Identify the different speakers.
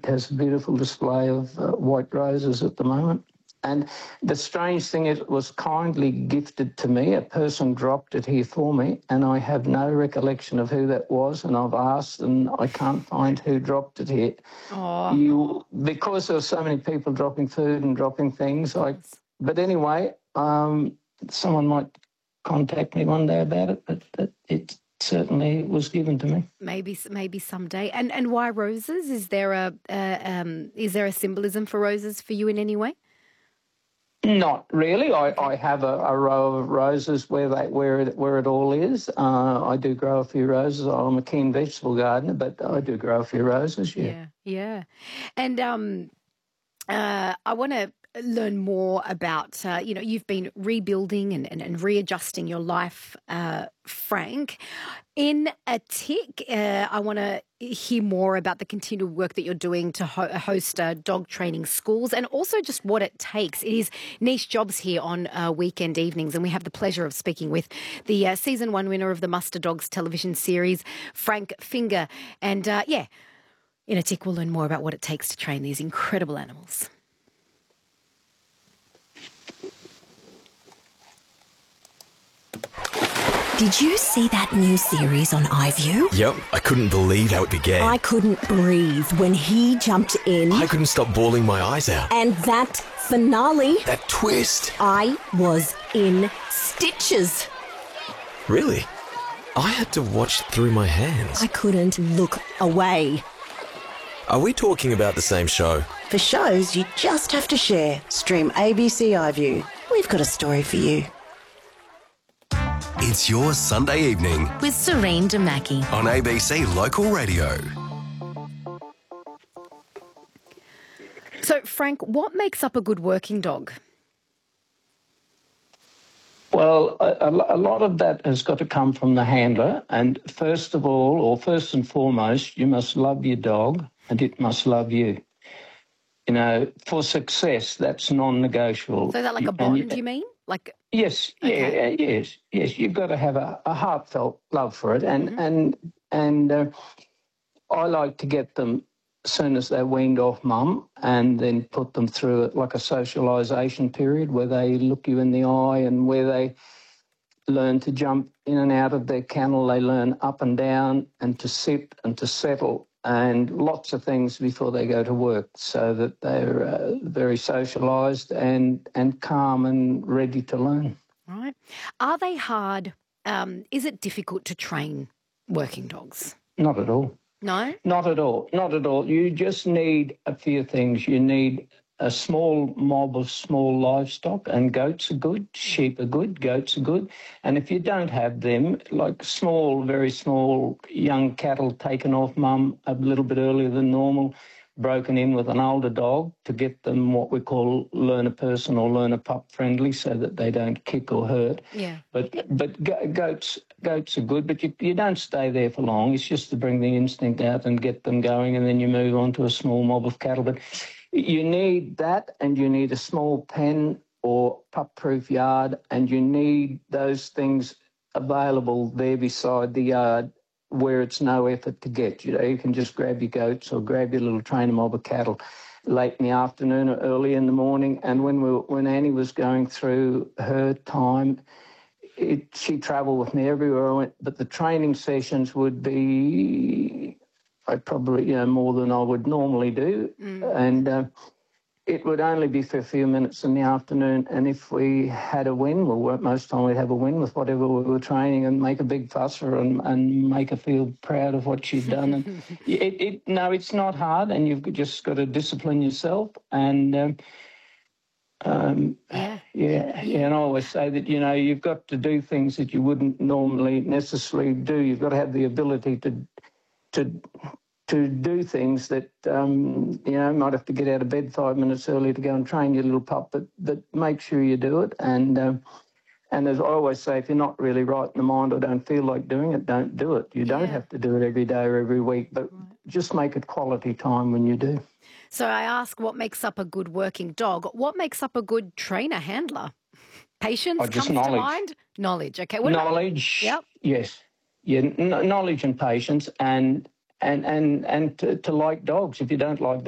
Speaker 1: has a beautiful display of white roses at the moment. And the strange thing is, it was kindly gifted to me. A person dropped it here for me, and I have no recollection of who that was, and I've asked, and I can't find who dropped it here. Because there were so many people dropping food and dropping things. But anyway, someone might contact me one day about it, but it certainly was given to me.
Speaker 2: Maybe someday. And why roses? Is there a symbolism for roses for you in any way?
Speaker 1: Not really. I have a row of roses where it all is. I do grow a few roses. I'm a keen vegetable gardener, but I do grow a few roses,
Speaker 2: Yeah. And I want to learn more about, you've been rebuilding and readjusting your life, Frank. In a tick, I want to hear more about the continued work that you're doing to host dog training schools, and also just what it takes. It is niche jobs here on weekend evenings, and we have the pleasure of speaking with the season 1 winner of the Muster Dogs television series, Frank Finger. And in a tick, we'll learn more about what it takes to train these incredible animals.
Speaker 3: Did you see that new series on iView?
Speaker 4: Yep, I couldn't believe how it began.
Speaker 3: I couldn't breathe when he jumped in.
Speaker 4: I couldn't stop bawling my eyes out.
Speaker 3: And that finale.
Speaker 4: That twist.
Speaker 3: I was in stitches.
Speaker 4: Really? I had to watch through my hands.
Speaker 3: I couldn't look away.
Speaker 4: Are we talking about the same show?
Speaker 5: For shows you just have to share, stream ABC iView. We've got a story for you.
Speaker 6: It's your Sunday evening
Speaker 7: with Serene Damaki
Speaker 6: on ABC Local Radio.
Speaker 2: So, Frank, what makes up a good working dog?
Speaker 1: Well, a lot of that has got to come from the handler. And first and foremost, you must love your dog and it must love you. For success, that's non-negotiable.
Speaker 2: So is that like a bond, you mean?
Speaker 1: Yes, okay. Yes. You've got to have a heartfelt love for it, and I like to get them as soon as they're weaned off mum, and then put them through it like a socialisation period where they look you in the eye and where they learn to jump in and out of their kennel. They learn up and down and to sit and to settle, and lots of things before they go to work, so that they're very socialised and calm and ready to learn.
Speaker 2: Right. Are they hard? Is it difficult to train working dogs?
Speaker 1: Not at all.
Speaker 2: No?
Speaker 1: Not at all. Not at all. You just need a few things. You need a small mob of small livestock, and goats are good, sheep are good, goats are good. And if you don't have them, like small, very small young cattle taken off mum a little bit earlier than normal, broken in with an older dog to get them what we call learner person or learner pup friendly, so that they don't kick or hurt.
Speaker 2: Yeah.
Speaker 1: But goats are good, but you don't stay there for long. It's just to bring the instinct out and get them going, and then you move on to a small mob of cattle. But you need that, and you need a small pen or pup-proof yard, and you need those things available there beside the yard where it's no effort to get. You can just grab your goats or grab your little trainer mob of cattle late in the afternoon or early in the morning. And when Annie was going through her time, she travelled with me everywhere I went, but the training sessions would be probably more than I would normally do, and it would only be for a few minutes in the afternoon. And if we had a win, well, most of the time we'd have a win with whatever we were training, and make a big fuss for her and make her feel proud of what she'd done. And no, it's not hard, and you've just got to discipline yourself. And and I always say that you've got to do things that you wouldn't normally necessarily do. You've got to have the ability to do things that, might have to get out of bed 5 minutes early to go and train your little pup, but make sure you do it. And as I always say, if you're not really right in the mind or don't feel like doing it, don't do it. You don't have to do it every day or every week, but just make it quality time when you do.
Speaker 2: So I ask, what makes up a good working dog? What makes up a good trainer handler? Patience comes to mind? Knowledge, okay.
Speaker 1: Knowledge, yes. Yeah, knowledge and patience, and to like dogs. If you don't like dogs,